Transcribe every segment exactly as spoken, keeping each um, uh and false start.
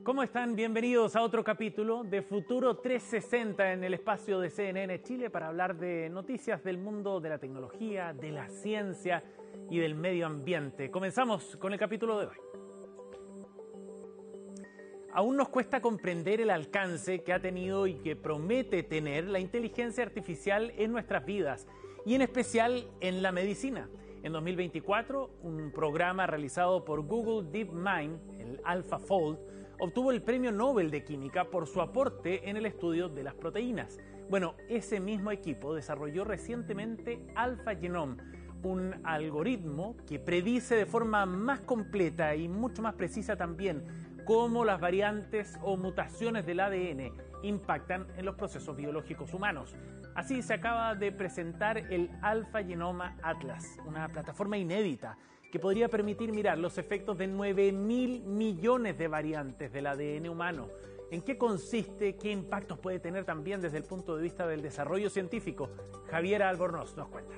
¿Cómo están? Bienvenidos a otro capítulo de Futuro trescientos sesenta en el espacio de C N N Chile para hablar de noticias del mundo de la tecnología, de la ciencia y del medio ambiente. Comenzamos con el capítulo de hoy. Aún nos cuesta comprender el alcance que ha tenido y que promete tener la inteligencia artificial en nuestras vidas y en especial en la medicina. En dos mil veinticuatro, un programa realizado por Google DeepMind, el AlphaFold, obtuvo el Premio Nobel de Química por su aporte en el estudio de las proteínas. Bueno, ese mismo equipo desarrolló recientemente AlphaGenome, un algoritmo que predice de forma más completa y mucho más precisa también cómo las variantes o mutaciones del A D N impactan en los procesos biológicos humanos. Así se acaba de presentar el AlphaGenome Atlas, una plataforma inédita que podría permitir mirar los efectos de nueve mil millones de variantes del A D N humano. ¿En qué consiste? ¿Qué impactos puede tener también desde el punto de vista del desarrollo científico? Javiera Albornoz nos cuenta.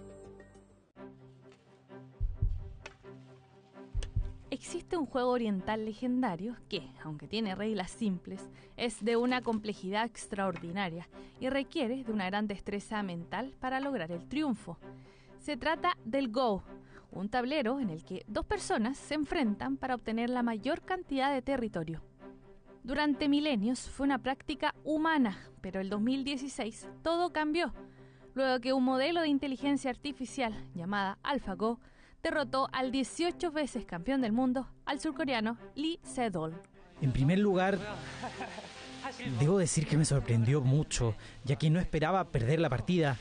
Existe un juego oriental legendario que, aunque tiene reglas simples, es de una complejidad extraordinaria y requiere de una gran destreza mental para lograr el triunfo. Se trata del Go, un tablero en el que dos personas se enfrentan para obtener la mayor cantidad de territorio. Durante milenios fue una práctica humana, pero en dos mil dieciséis todo cambió, luego que un modelo de inteligencia artificial llamada AlphaGo derrotó al dieciocho veces campeón del mundo, al surcoreano Lee Sedol. En primer lugar, debo decir que me sorprendió mucho, ya que no esperaba perder la partida.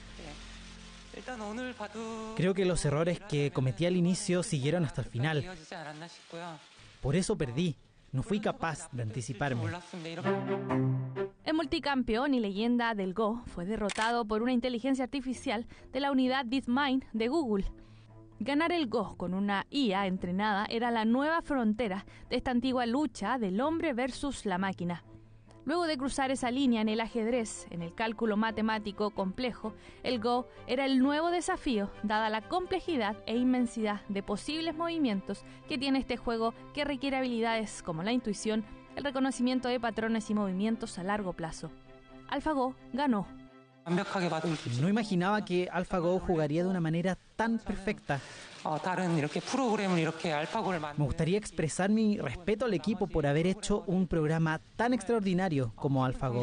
Creo que los errores que cometí al inicio siguieron hasta el final. Por eso perdí. No fui capaz de anticiparme. El multicampeón y leyenda del Go fue derrotado por una inteligencia artificial de la unidad DeepMind de Google. Ganar el Go con una I A entrenada era la nueva frontera de esta antigua lucha del hombre versus la máquina. Luego de cruzar esa línea en el ajedrez, en el cálculo matemático complejo, el Go era el nuevo desafío, dada la complejidad e inmensidad de posibles movimientos que tiene este juego, que requiere habilidades como la intuición, el reconocimiento de patrones y movimientos a largo plazo. AlphaGo ganó. No imaginaba que AlphaGo jugaría de una manera tan perfecta. Me gustaría expresar mi respeto al equipo por haber hecho un programa tan extraordinario como AlphaGo.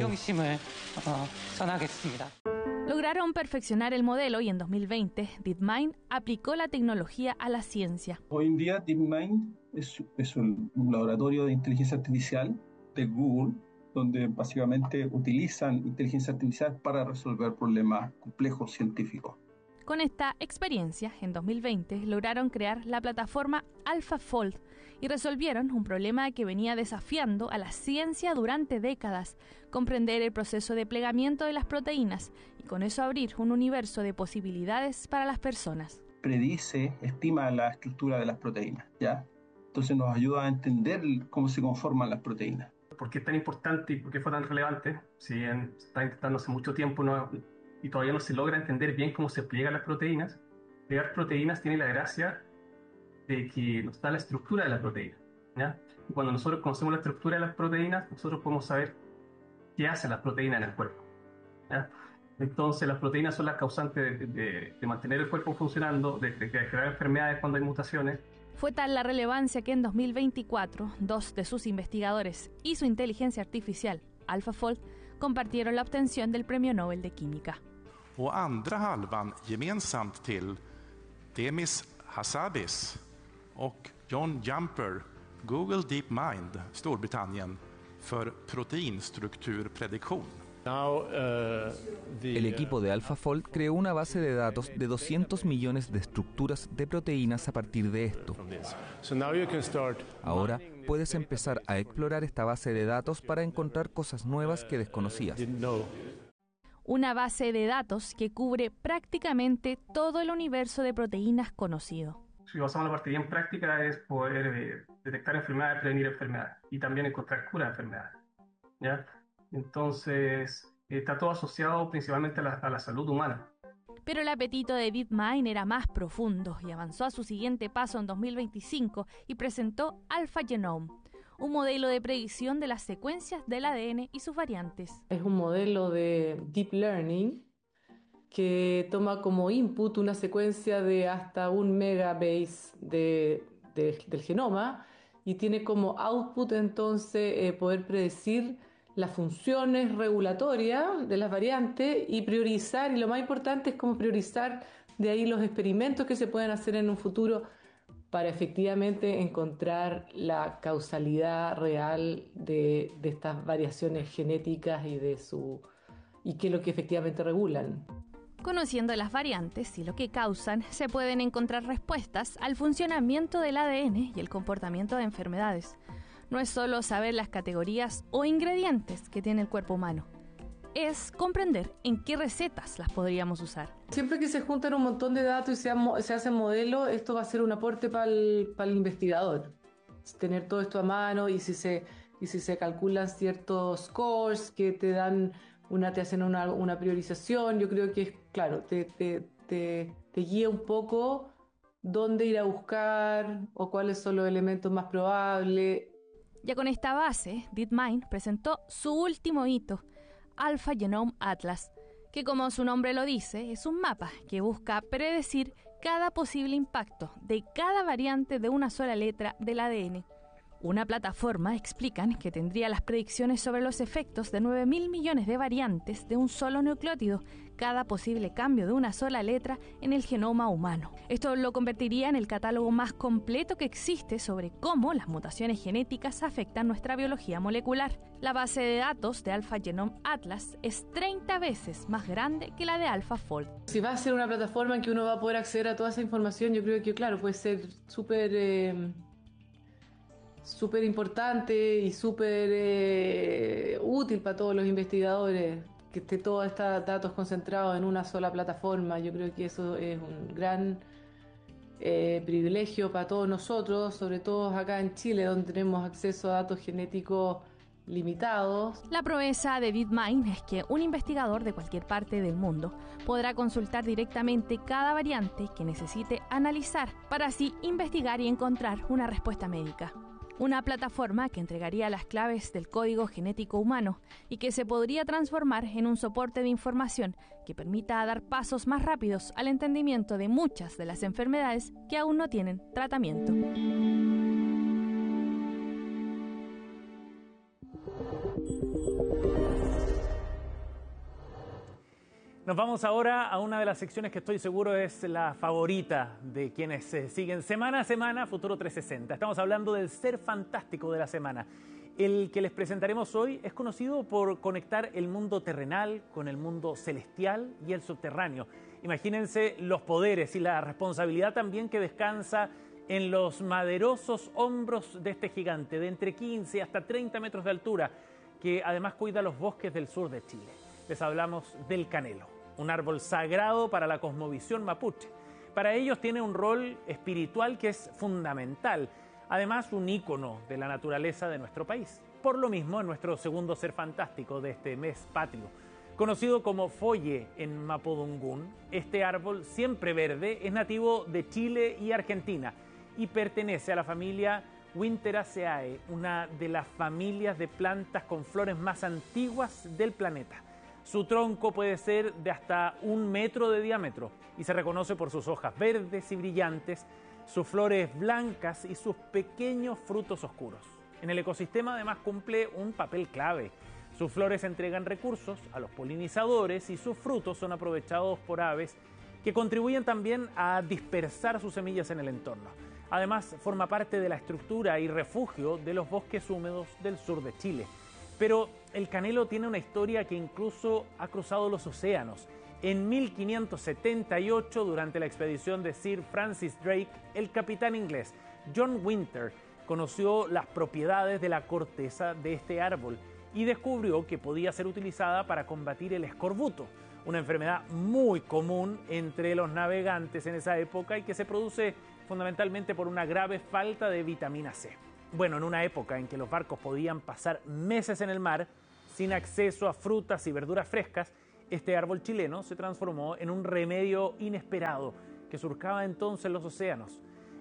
Lograron perfeccionar el modelo y en dos mil veinte DeepMind aplicó la tecnología a la ciencia. Hoy en día DeepMind es, es un, un laboratorio de inteligencia artificial de Google, donde básicamente utilizan inteligencia artificial para resolver problemas complejos científicos. Con esta experiencia, en dos mil veinte, lograron crear la plataforma AlphaFold y resolvieron un problema que venía desafiando a la ciencia durante décadas: comprender el proceso de plegamiento de las proteínas y con eso abrir un universo de posibilidades para las personas. Predice, estima la estructura de las proteínas, ¿ya? Entonces nos ayuda a entender cómo se conforman las proteínas. ¿Por qué es tan importante y por qué fue tan relevante? Si bien está intentando hace mucho tiempo no, y todavía no se logra entender bien cómo se pliegan las proteínas, plegar proteínas tiene la gracia de que nos da la estructura de la proteína, ¿ya? Y cuando nosotros conocemos la estructura de las proteínas, nosotros podemos saber qué hacen las proteínas en el cuerpo, ¿ya? Entonces las proteínas son las causantes de, de, de mantener el cuerpo funcionando, de, de crear enfermedades cuando hay mutaciones. Fue tal la relevancia que en dos mil veinticuatro, dos de sus investigadores y su inteligencia artificial, AlphaFold, compartieron la obtención del Premio Nobel de Química. Och andra halvan gemensamt till Demis Hassabis och John Jumper, Google DeepMind, Storbritannien, för proteinstrukturprediktion. El equipo de AlphaFold creó una base de datos de doscientos millones de estructuras de proteínas a partir de esto. Ahora puedes empezar a explorar esta base de datos para encontrar cosas nuevas que desconocías. Una base de datos que cubre prácticamente todo el universo de proteínas conocido. Si pasamos a la parte bien práctica, es poder eh, detectar enfermedades, prevenir enfermedades y también encontrar cura de enfermedades, ¿ya? Entonces, está todo asociado principalmente a la, a la salud humana. Pero el apetito de DeepMind era más profundo y avanzó a su siguiente paso en dos mil veinticinco y presentó AlphaGenome, un modelo de predicción de las secuencias del A D N y sus variantes. Es un modelo de deep learning que toma como input una secuencia de hasta un megabase de, de, del genoma y tiene como output entonces eh, poder predecir las funciones regulatorias de las variantes y priorizar, y lo más importante es cómo priorizar de ahí los experimentos que se pueden hacer en un futuro para efectivamente encontrar la causalidad real de, de estas variaciones genéticas y de su y qué es lo que efectivamente regulan. Conociendo las variantes y lo que causan, se pueden encontrar respuestas al funcionamiento del A D N y el comportamiento de enfermedades. No es solo saber las categorías o ingredientes que tiene el cuerpo humano, es comprender en qué recetas las podríamos usar. Siempre que se juntan un montón de datos y se, se hacen modelos, esto va a ser un aporte para el, para el investigador. Tener todo esto a mano y si se, y si se calculan ciertos scores que te dan una, te hacen una, una priorización, yo creo que es claro, te, te, te, te guía un poco dónde ir a buscar o cuáles son los elementos más probables. Ya con esta base, DeepMind presentó su último hito, Alpha Genome Atlas, que como su nombre lo dice, es un mapa que busca predecir cada posible impacto de cada variante de una sola letra del A D N. Una plataforma, explican, que tendría las predicciones sobre los efectos de nueve mil millones de variantes de un solo nucleótido, cada posible cambio de una sola letra en el genoma humano. Esto lo convertiría en el catálogo más completo que existe sobre cómo las mutaciones genéticas afectan nuestra biología molecular. La base de datos de Alpha Genome Atlas es treinta veces más grande que la de AlphaFold. Si va a ser una plataforma en que uno va a poder acceder a toda esa información, yo creo que, claro, puede ser súper... Eh... súper importante y súper eh, útil para todos los investigadores, que esté todos estos datos concentrados en una sola plataforma. Yo creo que eso es un gran eh, privilegio para todos nosotros, sobre todo acá en Chile, donde tenemos acceso a datos genéticos limitados. La proeza de DeepMind es que un investigador de cualquier parte del mundo podrá consultar directamente cada variante que necesite analizar para así investigar y encontrar una respuesta médica. Una plataforma que entregaría las claves del código genético humano y que se podría transformar en un soporte de información que permita dar pasos más rápidos al entendimiento de muchas de las enfermedades que aún no tienen tratamiento. Nos vamos ahora a una de las secciones que estoy seguro es la favorita de quienes eh, siguen semana a semana Futuro trescientos sesenta. Estamos hablando del ser fantástico de la semana. El que les presentaremos hoy es conocido por conectar el mundo terrenal con el mundo celestial y el subterráneo. Imagínense los poderes y la responsabilidad también que descansa en los maderosos hombros de este gigante de entre quince hasta treinta metros de altura, que además cuida los bosques del sur de Chile. Les hablamos del canelo, un árbol sagrado para la cosmovisión mapuche. Para ellos tiene un rol espiritual que es fundamental, además un ícono de la naturaleza de nuestro país. Por lo mismo, en nuestro segundo ser fantástico de este mes patrio, conocido como folle en mapudungún, este árbol siempre verde es nativo de Chile y Argentina y pertenece a la familia Winteraceae, una de las familias de plantas con flores más antiguas del planeta. Su tronco puede ser de hasta un metro de diámetro y se reconoce por sus hojas verdes y brillantes, sus flores blancas y sus pequeños frutos oscuros. En el ecosistema además cumple un papel clave. Sus flores entregan recursos a los polinizadores y sus frutos son aprovechados por aves que contribuyen también a dispersar sus semillas en el entorno. Además, forma parte de la estructura y refugio de los bosques húmedos del sur de Chile. Pero el canelo tiene una historia que incluso ha cruzado los océanos. En mil quinientos setenta y ocho, durante la expedición de Sir Francis Drake, el capitán inglés John Winter conoció las propiedades de la corteza de este árbol y descubrió que podía ser utilizada para combatir el escorbuto, una enfermedad muy común entre los navegantes en esa época y que se produce fundamentalmente por una grave falta de vitamina C. Bueno, en una época en que los barcos podían pasar meses en el mar sin acceso a frutas y verduras frescas, este árbol chileno se transformó en un remedio inesperado que surcaba entonces los océanos.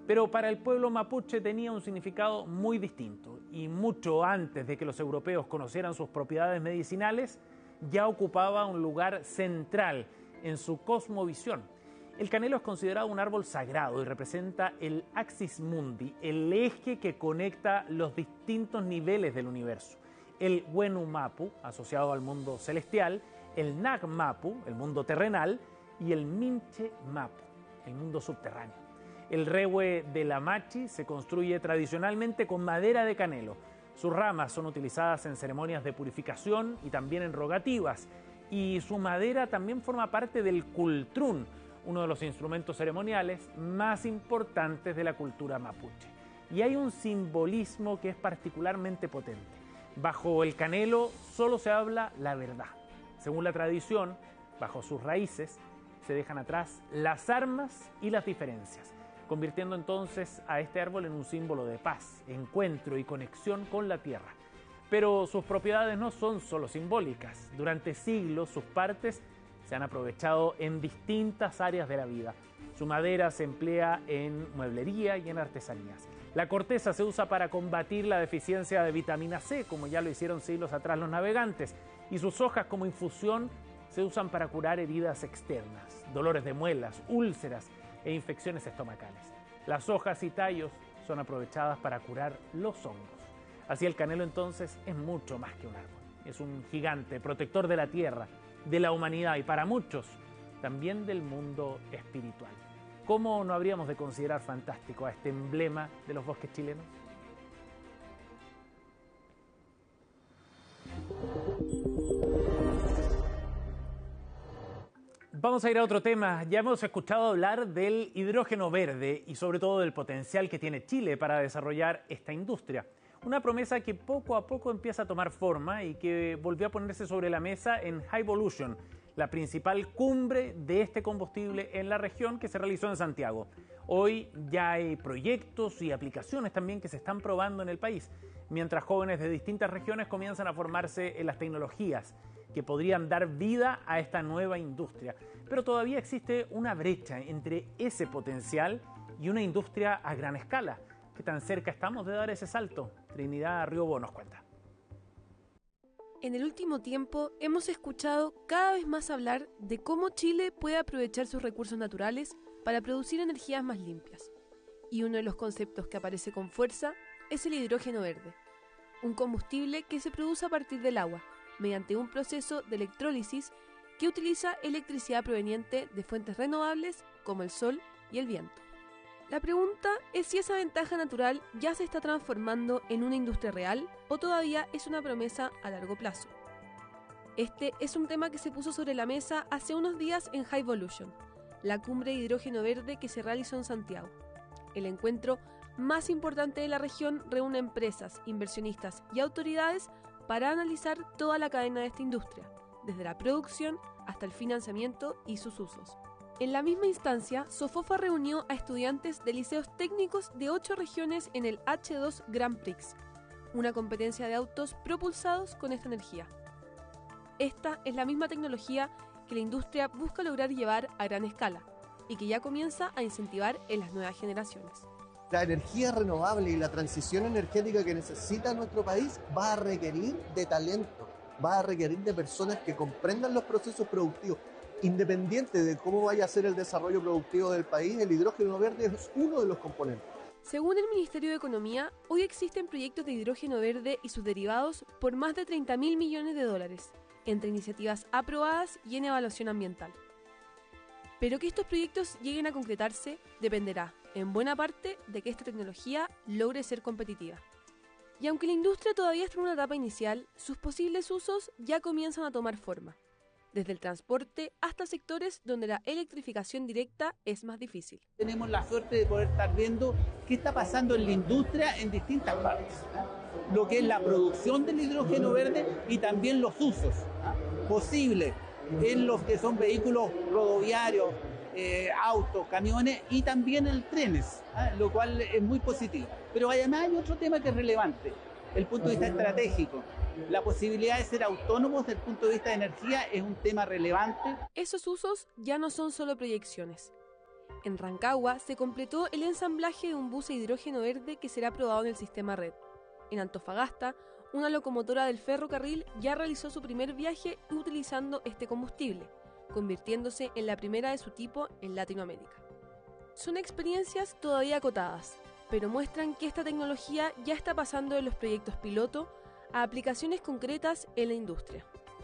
Pero para el pueblo mapuche tenía un significado muy distinto y mucho antes de que los europeos conocieran sus propiedades medicinales, ya ocupaba un lugar central en su cosmovisión. El canelo es considerado un árbol sagrado y representa el axis mundi, el eje que conecta los distintos niveles del universo. El Wenu Mapu, asociado al mundo celestial, el Nag Mapu, el mundo terrenal, y el Minche Mapu, el mundo subterráneo. El rehue de la machi se construye tradicionalmente con madera de canelo. Sus ramas son utilizadas en ceremonias de purificación y también en rogativas. Y su madera también forma parte del cultrún, uno de los instrumentos ceremoniales más importantes de la cultura mapuche. Y hay un simbolismo que es particularmente potente. Bajo el canelo solo se habla la verdad. Según la tradición, bajo sus raíces se dejan atrás las armas y las diferencias, convirtiendo entonces a este árbol en un símbolo de paz, encuentro y conexión con la tierra. Pero sus propiedades no son solo simbólicas. Durante siglos sus partes se han aprovechado en distintas áreas de la vida. Su madera se emplea en mueblería y en artesanías. La corteza se usa para combatir la deficiencia de vitamina C, como ya lo hicieron siglos atrás los navegantes, y sus hojas como infusión se usan para curar heridas externas, dolores de muelas, úlceras e infecciones estomacales. Las hojas y tallos son aprovechadas para curar los hongos. Así el canelo entonces es mucho más que un árbol. Es un gigante, protector de la tierra, de la humanidad y para muchos también del mundo espiritual. ¿Cómo no habríamos de considerar fantástico a este emblema de los bosques chilenos? Vamos a ir a otro tema. Ya hemos escuchado hablar del hidrógeno verde y sobre todo del potencial que tiene Chile para desarrollar esta industria. Una promesa que poco a poco empieza a tomar forma y que volvió a ponerse sobre la mesa en Highvolution, la principal cumbre de este combustible en la región que se realizó en Santiago. Hoy ya hay proyectos y aplicaciones también que se están probando en el país, mientras jóvenes de distintas regiones comienzan a formarse en las tecnologías que podrían dar vida a esta nueva industria. Pero todavía existe una brecha entre ese potencial y una industria a gran escala. ¿Qué tan cerca estamos de dar ese salto? Trinidad Riobó nos cuenta. En el último tiempo hemos escuchado cada vez más hablar de cómo Chile puede aprovechar sus recursos naturales para producir energías más limpias. Y uno de los conceptos que aparece con fuerza es el hidrógeno verde, un combustible que se produce a partir del agua, mediante un proceso de electrólisis que utiliza electricidad proveniente de fuentes renovables como el sol y el viento. La pregunta es si esa ventaja natural ya se está transformando en una industria real o todavía es una promesa a largo plazo. Este es un tema que se puso sobre la mesa hace unos días en Highvolution, la cumbre de hidrógeno verde que se realizó en Santiago. El encuentro más importante de la región reúne empresas, inversionistas y autoridades para analizar toda la cadena de esta industria, desde la producción hasta el financiamiento y sus usos. En la misma instancia, Sofofa reunió a estudiantes de liceos técnicos de ocho regiones en el H dos Grand Prix, una competencia de autos propulsados con esta energía. Esta es la misma tecnología que la industria busca lograr llevar a gran escala y que ya comienza a incentivar en las nuevas generaciones. La energía renovable y la transición energética que necesita nuestro país va a requerir de talento, va a requerir de personas que comprendan los procesos productivos. Independiente de cómo vaya a ser el desarrollo productivo del país, el hidrógeno verde es uno de los componentes. Según el Ministerio de Economía, hoy existen proyectos de hidrógeno verde y sus derivados por más de treinta mil millones de dólares, entre iniciativas aprobadas y en evaluación ambiental. Pero que estos proyectos lleguen a concretarse dependerá, en buena parte, de que esta tecnología logre ser competitiva. Y aunque la industria todavía está en una etapa inicial, sus posibles usos ya comienzan a tomar forma, desde el transporte hasta sectores donde la electrificación directa es más difícil. Tenemos la suerte de poder estar viendo qué está pasando en la industria en distintas partes, lo que es la producción del hidrógeno verde y también los usos posibles en los que son vehículos rodoviarios, eh, autos, camiones y también en trenes, ¿eh? Lo cual es muy positivo. Pero además hay otro tema que es relevante, el punto de vista estratégico. La posibilidad de ser autónomos desde el punto de vista de energía es un tema relevante. Esos usos ya no son solo proyecciones. En Rancagua se completó el ensamblaje de un bus a hidrógeno verde que será probado en el sistema red. En Antofagasta, una locomotora del ferrocarril ya realizó su primer viaje utilizando este combustible, convirtiéndose en la primera de su tipo en Latinoamérica. Son experiencias todavía acotadas, pero muestran que esta tecnología ya está pasando de los proyectos piloto a aplicaciones concretas en la industria.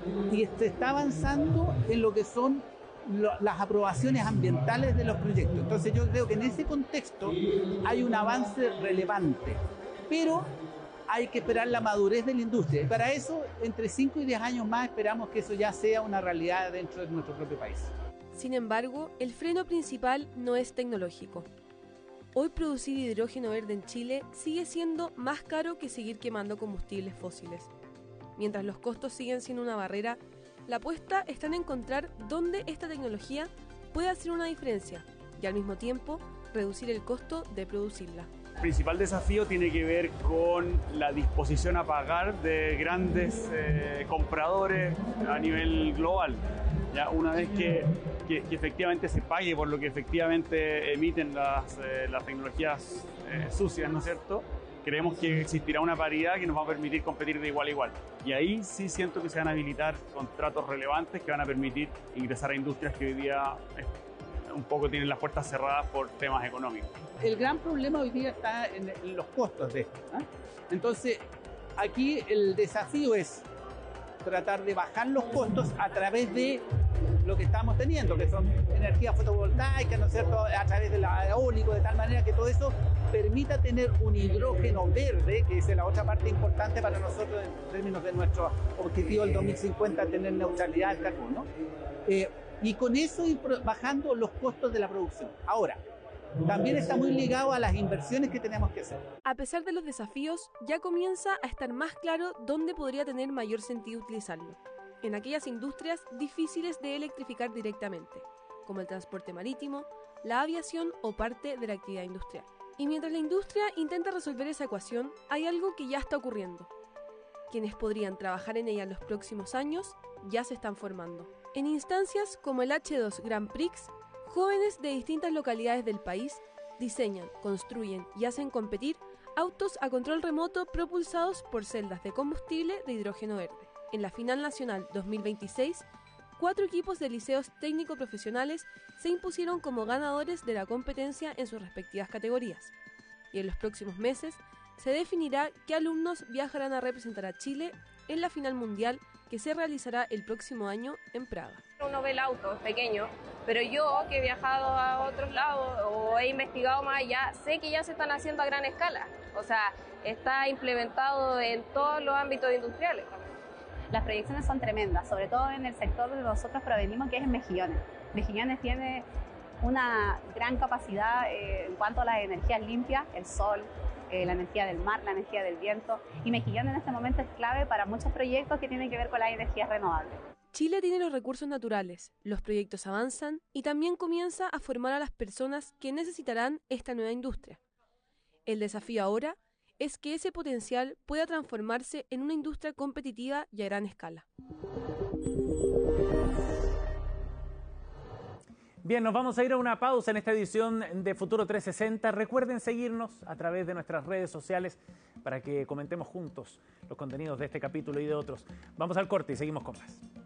Y se está avanzando en lo que son lo, las aprobaciones ambientales de los proyectos. Entonces yo creo que en ese contexto hay un avance relevante, pero hay que esperar la madurez de la industria. Y para eso, entre cinco y diez años más, esperamos que eso ya sea una realidad dentro de nuestro propio país. Sin embargo, el freno principal no es tecnológico. Hoy producir hidrógeno verde en Chile sigue siendo más caro que seguir quemando combustibles fósiles. Mientras los costos siguen siendo una barrera, la apuesta está en encontrar dónde esta tecnología puede hacer una diferencia y al mismo tiempo reducir el costo de producirla. El principal desafío tiene que ver con la disposición a pagar de grandes eh, compradores a nivel global. Ya una vez que, que, que efectivamente se pague por lo que efectivamente emiten las, eh, las tecnologías eh, sucias, ¿no es cierto? Creemos que existirá una paridad que nos va a permitir competir de igual a igual. Y ahí sí siento que se van a habilitar contratos relevantes que van a permitir ingresar a industrias que hoy día eh, un poco tienen las puertas cerradas por temas económicos. El gran problema hoy día está en, en los costos de esto, ¿eh? Entonces, aquí el desafío es tratar de bajar los costos a través de lo que estamos teniendo, que son energías fotovoltaicas, ¿no es cierto?, a través del eólico, de tal manera que todo eso permita tener un hidrógeno verde, que es la otra parte importante para nosotros en términos de nuestro objetivo del dos mil cincuenta, tener neutralidad del carbono, eh, y con eso ir bajando los costos de la producción. Ahora, también está muy ligado a las inversiones que tenemos que hacer. A pesar de los desafíos, ya comienza a estar más claro dónde podría tener mayor sentido utilizarlo. En aquellas industrias difíciles de electrificar directamente, como el transporte marítimo, la aviación o parte de la actividad industrial. Y mientras la industria intenta resolver esa ecuación, hay algo que ya está ocurriendo. Quienes podrían trabajar en ella en los próximos años ya se están formando. En instancias como el H dos Grand Prix, jóvenes de distintas localidades del país diseñan, construyen y hacen competir autos a control remoto propulsados por celdas de combustible de hidrógeno verde. En la Final Nacional dos mil veintiséis, cuatro equipos de liceos técnico-profesionales se impusieron como ganadores de la competencia en sus respectivas categorías. Y en los próximos meses se definirá qué alumnos viajarán a representar a Chile en la final mundial que se realizará el próximo año en Praga. Uno ve el auto pequeño, pero yo que he viajado a otros lados o he investigado más allá, sé que ya se están haciendo a gran escala. O sea, está implementado en todos los ámbitos industriales. Las proyecciones son tremendas, sobre todo en el sector donde nosotros provenimos, que es en Mejillones. Mejillones tiene una gran capacidad eh, en cuanto a las energías limpias, el sol, eh, la energía del mar, la energía del viento, y Mejillones en este momento es clave para muchos proyectos que tienen que ver con las energías renovables. Chile tiene los recursos naturales, los proyectos avanzan y también comienza a formar a las personas que necesitarán esta nueva industria. El desafío ahora es que ese potencial pueda transformarse en una industria competitiva y a gran escala. Bien, nos vamos a ir a una pausa en esta edición de Futuro trescientos sesenta. Recuerden seguirnos a través de nuestras redes sociales para que comentemos juntos los contenidos de este capítulo y de otros. Vamos al corte y seguimos con más.